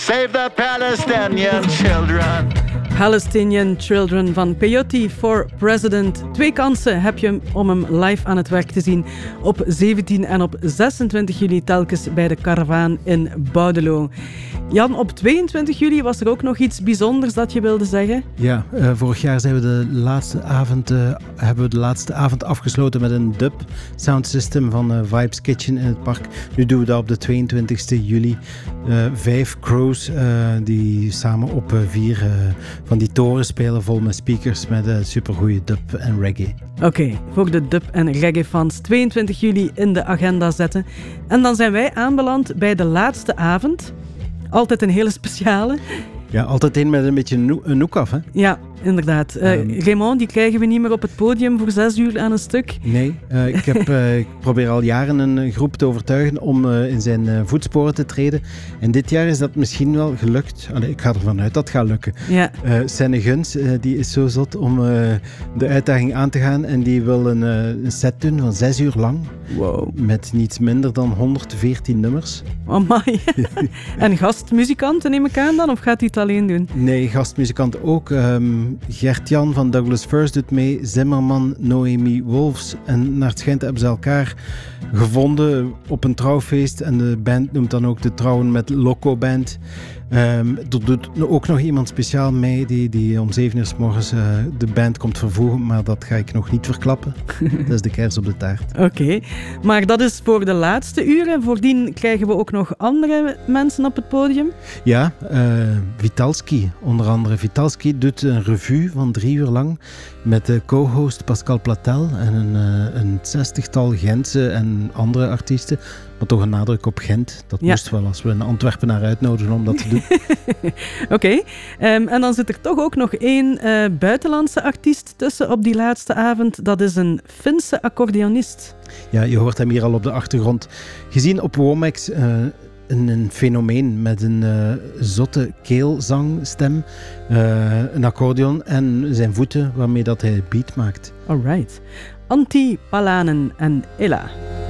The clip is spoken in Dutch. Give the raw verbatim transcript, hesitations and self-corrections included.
Save the Palestinian children. Palestinian Children van Peyote for President. Twee kansen heb je om hem live aan het werk te zien. Op zeventien en op zesentwintig juli telkens bij de Karavaan in Boudelo. Jan, op tweeëntwintig juli was er ook nog iets bijzonders dat je wilde zeggen? Ja, uh, vorig jaar zijn we de laatste avond, uh, hebben we de laatste avond afgesloten met een dub sound system van uh, Vibes Kitchen in het park. Nu doen we dat op de tweeëntwintigste juli. Uh, vijf crews uh, die samen op uh, vier uh, van die toren spelen vol met speakers met uh, supergoeie dub en reggae. Oké, okay, voor de dub- en reggae-fans tweeëntwintig juli in de agenda zetten. En dan zijn wij aanbeland bij de laatste avond. Altijd een hele speciale. Ja, altijd een met een beetje een, een noek af, hè? Ja, inderdaad. Uh, um, Raymond, die krijgen we niet meer op het podium voor zes uur aan een stuk. Nee, uh, ik, heb, uh, ik probeer al jaren een groep te overtuigen om uh, in zijn uh, voetsporen te treden. En dit jaar is dat misschien wel gelukt. Allee, ik ga ervan uit dat het gaat lukken. Ja. Uh, Senne Guns, uh, die is zo zot om uh, de uitdaging aan te gaan. En die wil een, uh, een set doen van zes uur lang. Wow. Met niets minder dan honderdveertien nummers. Amai. En gastmuzikanten neem ik aan dan? Of gaat hij het alleen doen? Nee, gastmuzikant ook. Um, Gert-Jan van Douglas First doet mee. Zimmerman, Noemi Wolfs. En naar het schijnt hebben ze elkaar gevonden op een trouwfeest. En de band noemt dan ook de trouwen met Loco Band. Um, er doet ook nog iemand speciaal mee die, die om zeven uur 's morgens uh, de band komt vervoegen, maar dat ga ik nog niet verklappen. Dat is de kers op de taart. Oké, okay. Maar dat is voor de laatste uren. Voordien krijgen we ook nog andere mensen op het podium. Ja, uh, Vitalski, onder andere. Vitalski doet een revue van drie uur lang met de co-host Pascal Platel en een, uh, een zestigtal Gentse en andere artiesten. Maar toch een nadruk op Gent. Dat ja. moest wel als we een Antwerpenaar uitnodigen om dat te doen. Oké. Okay. Um, en dan zit er toch ook nog één uh, buitenlandse artiest tussen op die laatste avond. Dat is een Finse accordeonist. Ja, je hoort hem hier al op de achtergrond. Gezien op Womax uh, een, een fenomeen met een uh, zotte keelzangstem, uh, een accordeon en zijn voeten waarmee dat hij beat maakt. Alright. Antti Palanen en Ella.